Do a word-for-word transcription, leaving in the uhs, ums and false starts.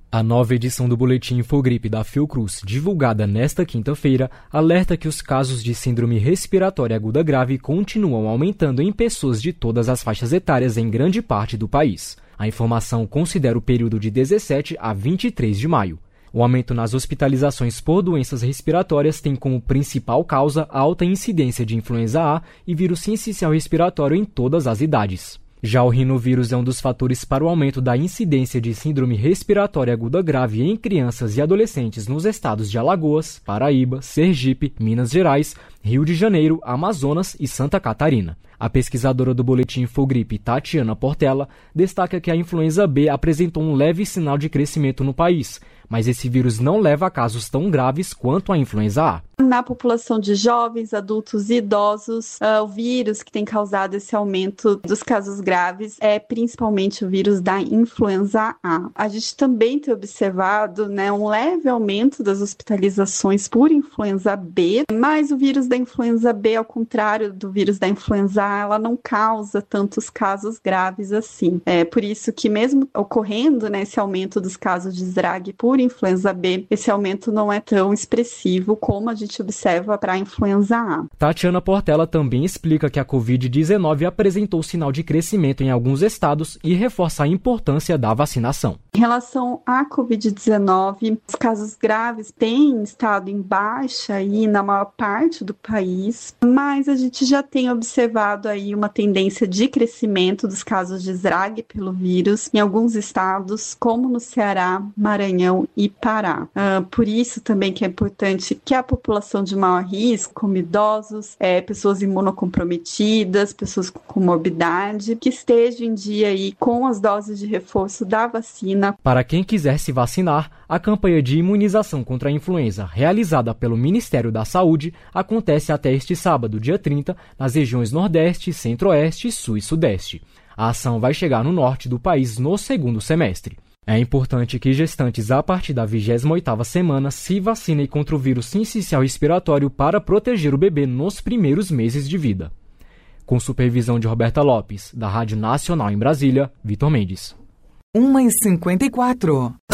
A nova edição do Boletim Infogripe da Fiocruz, divulgada nesta quinta-feira, alerta que os casos de síndrome respiratória aguda grave continuam aumentando em pessoas de todas as faixas etárias em grande parte do país. A informação considera o período de dezessete a vinte e três de maio. O aumento nas hospitalizações por doenças respiratórias tem como principal causa a alta incidência de influenza A e vírus sincicial respiratório em todas as idades. Já o rinovírus é um dos fatores para o aumento da incidência de síndrome respiratória aguda grave em crianças e adolescentes nos estados de Alagoas, Paraíba, Sergipe, Minas Gerais, Rio de Janeiro, Amazonas e Santa Catarina. A pesquisadora do Boletim Infogripe, Tatiana Portela, destaca que a influenza B apresentou um leve sinal de crescimento no país, mas esse vírus não leva a casos tão graves quanto a influenza A. Na população de jovens, adultos e idosos, uh, o vírus que tem causado esse aumento dos casos graves é principalmente o vírus da influenza A. A gente também tem observado, né, um leve aumento das hospitalizações por influenza B, mas o vírus da influenza B, ao contrário do vírus da influenza A, ela não causa tantos casos graves assim. É por isso que mesmo ocorrendo, né, esse aumento dos casos de S R A G por influenza B, esse aumento não é tão expressivo como a gente observa para a influenza A. Tatiana Portela também explica que a covid dezenove apresentou sinal de crescimento em alguns estados e reforça a importância da vacinação. Em relação à covid dezenove, os casos graves têm estado em baixa aí na maior parte do país, mas a gente já tem observado aí uma tendência de crescimento dos casos de S R A G pelo vírus em alguns estados, como no Ceará, Maranhão e Pará. Uh, por isso também que é importante que a população de maior risco, como idosos, é, pessoas imunocomprometidas, pessoas com comorbidade, que estejam em dia aí com as doses de reforço da vacina. Para quem quiser se vacinar, a campanha de imunização contra a influenza, realizada pelo Ministério da Saúde, acontece até este sábado, dia trinta, nas regiões Nordeste, Centro-Oeste, Sul e Sudeste. A ação vai chegar no norte do país no segundo semestre. É importante que gestantes a partir da vigésima oitava semana se vacinem contra o vírus sincicial respiratório para proteger o bebê nos primeiros meses de vida. Com supervisão de Roberta Lopes, da Rádio Nacional em Brasília, Vitor Mendes. uma e cinquenta e quatro.